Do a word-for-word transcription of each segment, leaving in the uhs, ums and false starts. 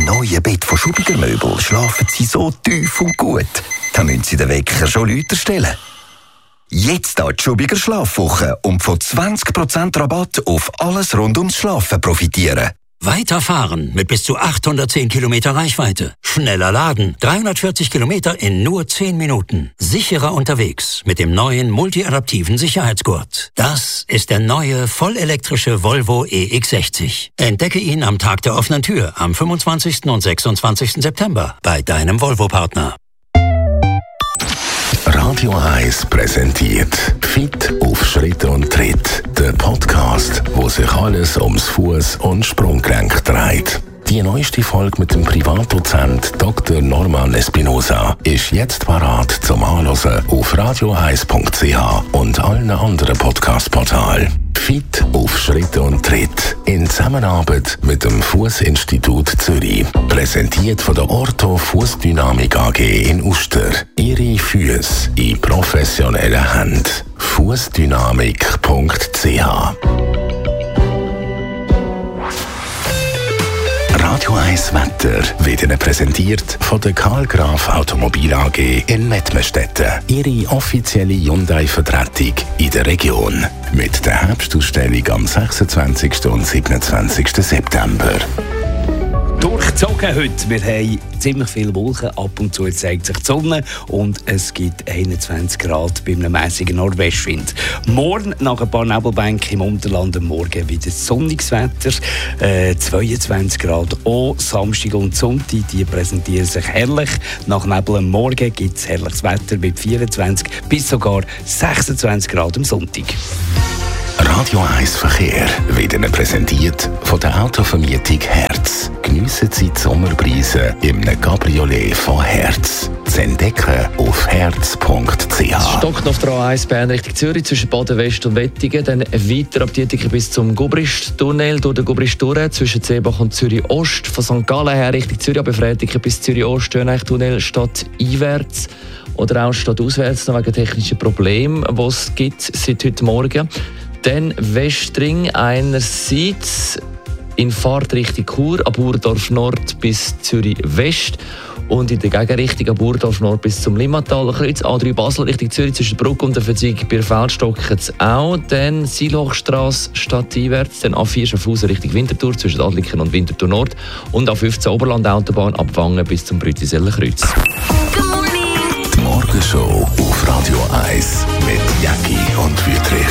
neuen Bett von Schubiger Möbel schlafen Sie so tief und gut. Da müssen Sie den Wecker schon lauter stellen. Jetzt an die Schubiger Schlafwoche und von zwanzig Prozent Rabatt auf alles rund ums Schlafen profitieren. Weiterfahren mit bis zu achthundertzehn Kilometer Reichweite. Schneller laden. dreihundertvierzig Kilometer in nur zehn Minuten. Sicherer unterwegs mit dem neuen multiadaptiven Sicherheitsgurt. Das ist der neue vollelektrische Volvo E X sechzig. Entdecke ihn am Tag der offenen Tür am fünfundzwanzigsten und sechsundzwanzigsten September bei deinem Volvo-Partner. Radio eins präsentiert Fit auf Schritt und Tritt. Der Podcast, wo sich alles ums Fuß- und Sprunggelenk dreht. Die neueste Folge mit dem Privatdozent Doktor Norman Espinosa ist jetzt parat zum Anhören auf radio eins punkt c h und allen anderen Podcast-Portalen. Fit auf Schritt und Tritt in Zusammenarbeit mit dem Fußinstitut Zürich. Präsentiert von der Ortho Fußdynamik A G in Uster. Ihre Füße in professionellen Händen. fußdynamik punkt c h. Radio eins Wetter wird Ihnen präsentiert von der Karl Graf Automobil A G in Mettmerstetten. Ihre offizielle Hyundai-Vertretung in der Region. Mit der Herbstausstellung am sechsundzwanzigsten und siebenundzwanzigsten September. Durchgezogen heute. Wir haben ziemlich viele Wolken. Ab und zu zeigt sich die Sonne und es gibt einundzwanzig Grad bei einem mäßigen Nordwestwind. Morgen nach ein paar Nebelbänken im Unterland am Morgen wieder sonniges Wetter. Äh, zweiundzwanzig Grad auch. Samstag und Sonntag, die präsentieren sich herrlich. Nach Nebel am Morgen gibt es herrliches Wetter mit vierundzwanzig bis sogar sechsundzwanzig Grad am Sonntag. Radio eins Verkehr wird Ihnen präsentiert von der Autovermietung Herz. Geniessen Sie die Sommerbrise im Cabriolet von Herz. Zu entdecken auf herz punkt c h. Stockt auf der A eins Bern Richtung Zürich zwischen Baden West und Wettingen. Dann weiter ab Dietiken bis zum Gubrist-Tunnel durch den Gubrist durch, zwischen Seebach und Zürich Ost. Von Sankt Gallen her Richtung Zürich, aber Freitiken bis Zürich Ost, Tunnel statt einwärts. Oder auch statt auswärts, noch wegen technischen Problemen, die es gibt seit heute Morgen. Dann Westring einerseits in Fahrtrichtung Chur, ab Burdorf Nord bis Zürich West und in der Gegenrichtung ab Burdorf Nord bis zum Limmatal Kreuz. A drei Basel Richtung Zürich zwischen Bruck und der Verzweig bei Feldstocken auch. Dann Silhochstrasse stadteinwärts, dann A vier Schaffhausen Richtung Winterthur zwischen Adliken und Winterthur Nord und A fünfzehn Oberland-Autobahn ab Wangen bis zum Brütiseller Kreuz. Die Morgenshow auf Radio eins mit Jacki und Wüthrich.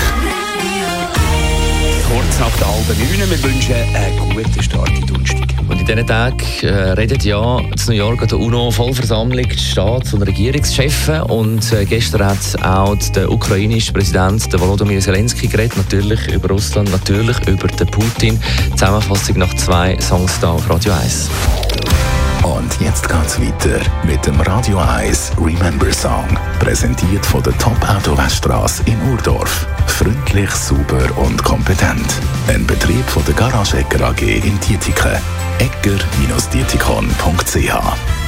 Kurz nach der halben neun. Wir wünschen einen guten Start in Donnerstag. Und in diesen Tagen äh, redet ja zu New York an der UNO-Vollversammlung die Staats- und Regierungschefs. Und äh, gestern hat auch der ukrainische Präsident der Volodymyr Zelensky geredet. Natürlich über Russland, natürlich über den Putin. Zusammenfassung nach zwei Songs da auf Radio eins. Und jetzt geht's weiter mit dem Radio eins Remember Song. Präsentiert von der Top-Auto-Weststrasse in Urdorf. Freundlich, sauber und kompetent. Ein Betrieb von der Garage Egger A G in Dietiken. egger Bindestrich dietikon punkt c h.